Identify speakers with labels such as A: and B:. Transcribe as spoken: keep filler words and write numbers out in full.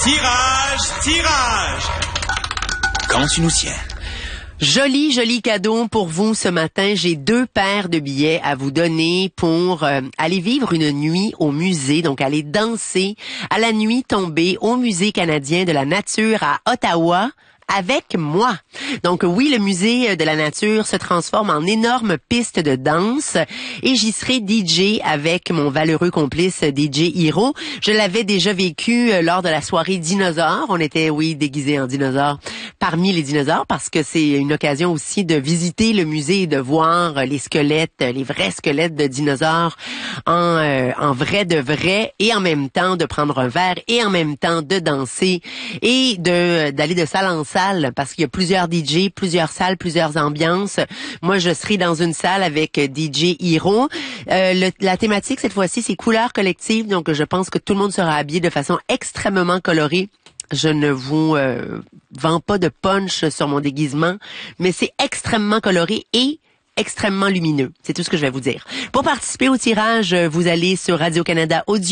A: Tirage, tirage. Comment tu nous tiens?
B: Joli, joli cadeau pour vous ce matin. J'ai deux paires de billets à vous donner pour euh, aller vivre une nuit au musée, donc aller danser à la nuit tombée au Musée canadien de la nature à Ottawa. Avec moi. Donc oui, le musée de la nature se transforme en énorme piste de danse et j'y serai D J avec mon valeureux complice D J Hiro. Je l'avais déjà vécu lors de la soirée dinosaure. On était, oui, déguisés en dinosaures parmi les dinosaures parce que c'est une occasion aussi de visiter le musée et de voir les squelettes, les vrais squelettes de dinosaures en, euh, en vrai de vrai et en même temps de prendre un verre et en même temps de danser et de d'aller de salle en salle parce qu'il y a plusieurs D J, plusieurs salles, plusieurs ambiances. Moi, je serai dans une salle avec D J Hiro. Euh, le, la thématique, cette fois-ci, c'est couleurs collectives. Donc, je pense que tout le monde sera habillé de façon extrêmement colorée. Je ne vous euh, vends pas de punch sur mon déguisement, mais c'est extrêmement coloré et extrêmement lumineux. C'est tout ce que je vais vous dire. Pour participer au tirage, vous allez sur Radio-Canada Audio.